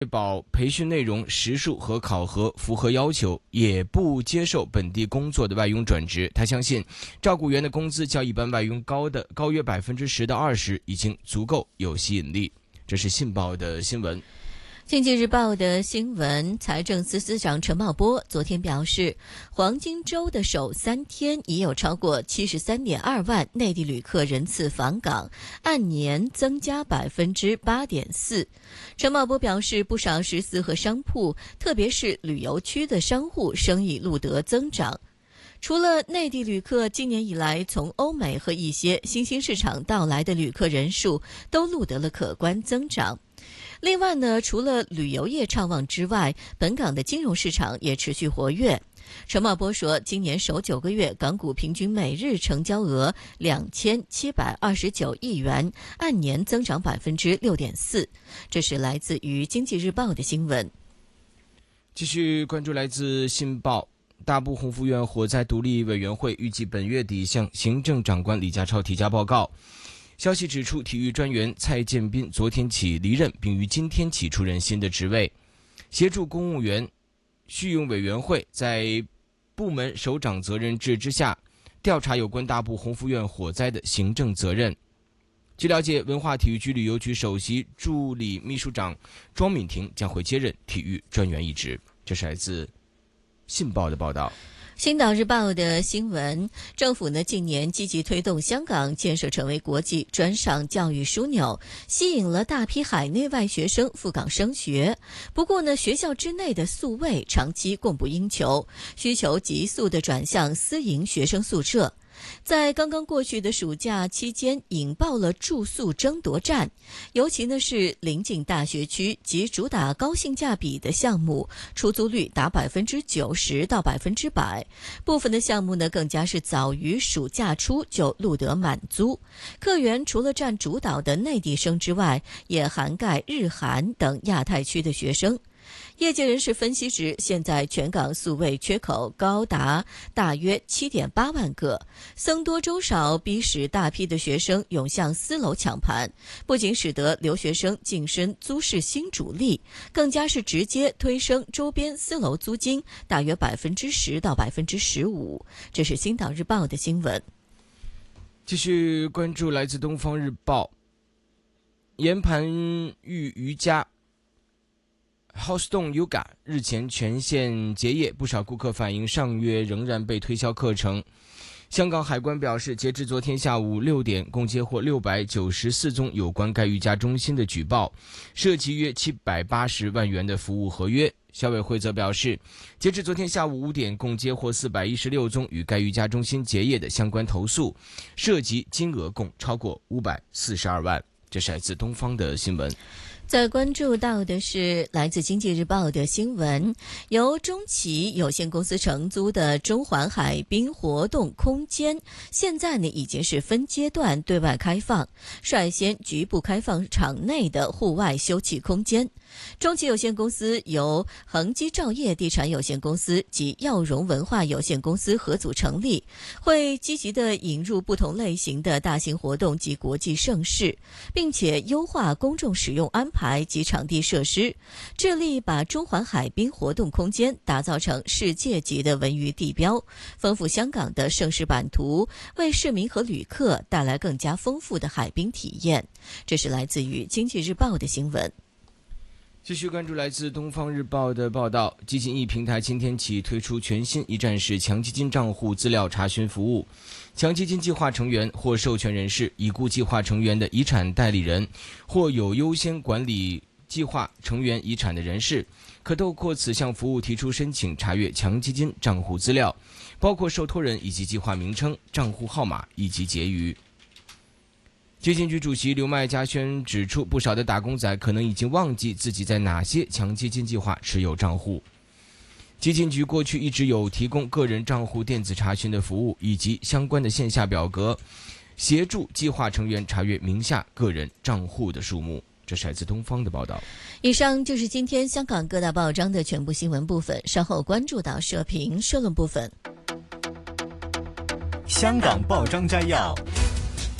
确保培训内容、时数和考核符合要求，也不接受本地工作的外佣转职。他相信，照顾员的工资较一般外佣高约10%到20%，已经足够有吸引力。这是信报的新闻。 经济日报的新闻，财政司司长陈茂波昨天表示，黄金周的首3天已有超过73.2万内地旅客人次访港，按年增加8.4%。陈茂波表示，不少食肆和商铺，特别是旅游区的商户生意录得增长。除了内地旅客，今年以来从欧美和一些新兴市场到来的旅客人数都录得了可观增长。另外呢，除了旅游业畅旺之外，本港的金融市场也持续活跃。陈茂波说，今年首9个月，港股平均每日成交额2729亿元，按年增长6.4%。这是来自于经济日报的新闻。 继续关注来自信报。大埔鸿福苑火灾独立委员会预计本月底向行政长官李家超提交报告。消息指出，体育专员蔡建斌昨天起离任，并于今天起出任新的职位，协助公务员续用委员会在部门首长责任制之下调查有关大埔鸿福苑火灾的行政责任。据了解，文化体育局旅游局首席助理秘书长庄敏婷将会接任体育专员一职。这是来自信报的报道。 星岛日报的新闻，政府呢近年积极推动香港建设成为国际专上教育枢纽，吸引了大批海内外学生赴港升学。不过呢，学校之内的宿位长期供不应求，需求急速地转向私营学生宿舍。在刚刚过去的暑假期间，引爆了住宿争夺战，尤其呢是临近大学区及主打高性价比的项目，出租率达90%到100%，部分的项目呢更加是早于暑假初就录得满租。客源除了占主导的内地生之外，也涵盖日韩等亚太区的学生。业界人士分析指，现在全港宿位缺口高达大约7.8万个，僧多粥少，逼使大批的学生涌向私楼抢盘，不仅使得留学生晋升租市新主力，更加是直接推升周边私楼租金大约10%到15%。这是星岛日报的新闻。 继续关注来自东方日报，岩盘浴瑜伽Houston Yoga 日前全线结业，不少顾客反映上月仍然被推销课程。香港海关表示，截至昨天下午6点，共接获694宗有关该瑜伽中心的举报，涉及约780万元的服务合约。消委会则表示，截至昨天下午5点，共接获416宗与该瑜伽中心结业的相关投诉，涉及金额共超过542万。这是来自东方的新闻。 再关注到的是来自经济日报的新闻，由中企有限公司承租的中环海滨活动空间，现在呢已经是分阶段对外开放，率先局部开放场内的户外休憩空间。中企有限公司由恒基兆业地产有限公司及耀荣文化有限公司合组成立，会积极地引入不同类型的大型活动及国际盛事，并且优化公众使用安排及场地设施，致力把中环海滨活动空间打造成世界级的文娱地标，丰富香港的盛事版图，为市民和旅客带来更加丰富的海滨体验。这是来自于经济日报的新闻。 继续关注来自东方日报的报道，基金 E 平台今天起推出全新一站式强基金账户资料查询服务，强基金计划成员或授权人士、已故计划成员的遗产代理人或有优先管理计划成员遗产的人士，可透过此项服务提出申请查阅强基金账户资料，包括受托人以及计划名称、账户号码以及结余。基金局主席刘麦嘉轩指出，不少的打工仔可能已经忘记自己在哪些强基金计划持有账户。基金局过去一直有提供个人账户电子查询的服务，以及相关的线下表格，协助计划成员查阅名下个人账户的数目。这是来自东方的报道。 以上就是今天香港各大报章的全部新闻部分，稍后关注到社评社论部分。 香港报章摘要。